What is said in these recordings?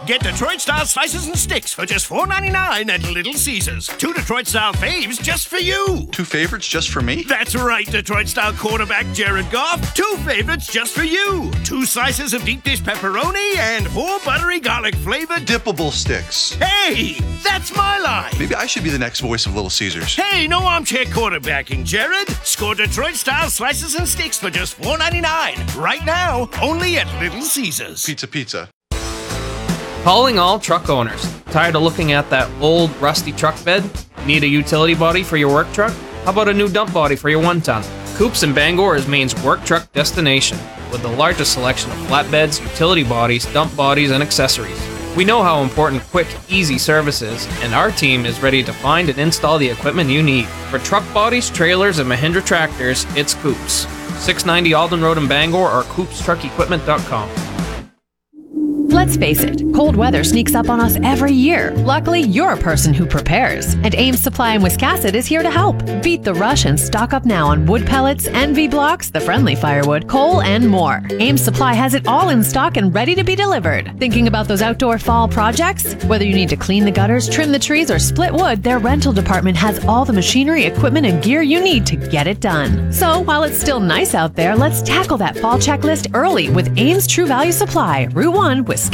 Get Detroit-style slices and sticks for just $4.99 at Little Caesars. 2 Detroit-style faves just for you. 2 favorites just for me? That's right, Detroit-style quarterback Jared Goff. 2 favorites just for you. 2 slices of deep dish pepperoni and 4 buttery garlic-flavored dippable sticks. Hey, that's my line. Maybe I should be the next voice of Little Caesars. Hey, no armchair quarterbacking, Jared. Score Detroit-style slices and sticks for just $4.99. Right now, only at Little Caesars. Pizza. Calling all truck owners. Tired of looking at that old, rusty truck bed? Need a utility body for your work truck? How about a new dump body for your 1-ton? Coops in Bangor is Maine's work truck destination, with the largest selection of flatbeds, utility bodies, dump bodies, and accessories. We know how important quick, easy service is, and our team is ready to find and install the equipment you need. For truck bodies, trailers, and Mahindra tractors, it's Coops. 690 Alden Road in Bangor or coopstruckequipment.com. Let's face it, cold weather sneaks up on us every year. Luckily, you're a person who prepares. And Ames Supply in Wiscasset is here to help. Beat the rush and stock up now on wood pellets, NV blocks, the friendly firewood, coal, and more. Ames Supply has it all in stock and ready to be delivered. Thinking about those outdoor fall projects? Whether you need to clean the gutters, trim the trees, or split wood, their rental department has all the machinery, equipment, and gear you need to get it done. So, while it's still nice out there, let's tackle that fall checklist early with Ames True Value Supply, Route 1, Wiscasset.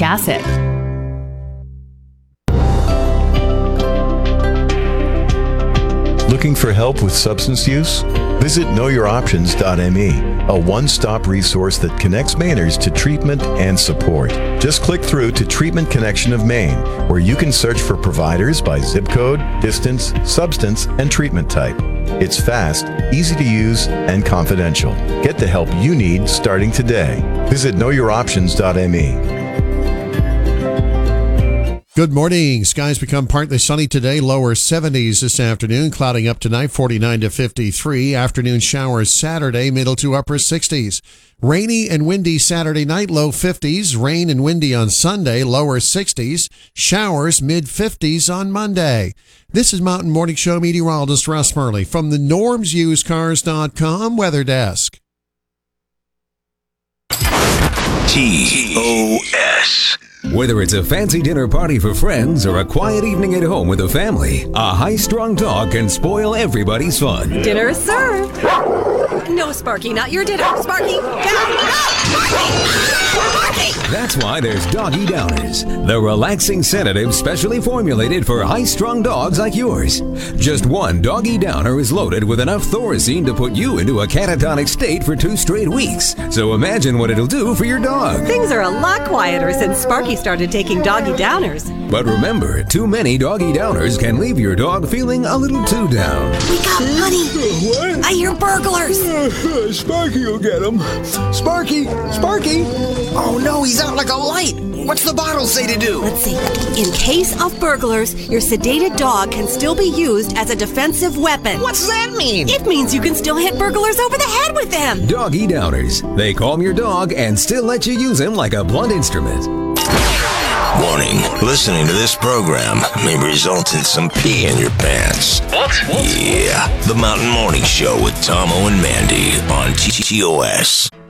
Looking for help with substance use? Visit knowyouroptions.me, a one-stop resource that connects Mainers to treatment and support. Just click through to Treatment Connection of Maine, where you can search for providers by zip code, distance, substance, and treatment type. It's fast, easy to use, and confidential. Get the help you need starting today. Visit knowyouroptions.me. Good morning. Skies become partly sunny today, lower 70s this afternoon, clouding up tonight, 49 to 53. Afternoon showers Saturday, middle to upper 60s. Rainy and windy Saturday night, low 50s. Rain and windy on Sunday, lower 60s. Showers mid 50s on Monday. This is Mountain Morning Show meteorologist Russ Murley from the normsusedcars.com weather desk. TOS. Whether it's a fancy dinner party for friends or a quiet evening at home with the family, a high-strung dog can spoil everybody's fun. Dinner is served. No, Sparky, not your dinner. Sparky, get out! No! Sparky! That's why there's Doggy Downers, the relaxing sedative specially formulated for high-strung dogs like yours. Just one Doggy Downer is loaded with enough Thorazine to put you into a catatonic state for 2 straight weeks. So imagine what it'll do for your dog. Things are a lot quieter since Sparky started taking Doggy Downers. But remember, too many Doggy Downers can leave your dog feeling a little too down. Wake up, honey! What? I hear burglars! Sparky will get him. Sparky! Sparky! Oh no, he's out like a light! What's the bottle say to do? Let's see. In case of burglars, your sedated dog can still be used as a defensive weapon. What's that mean? It means you can still hit burglars over the head with them. Doggy Downers. They calm your dog and still let you use him like a blunt instrument. Warning, listening to this program may result in some pee in your pants. What? Yeah, the Mountain Morning Show with Tomo and Mandy on TOS.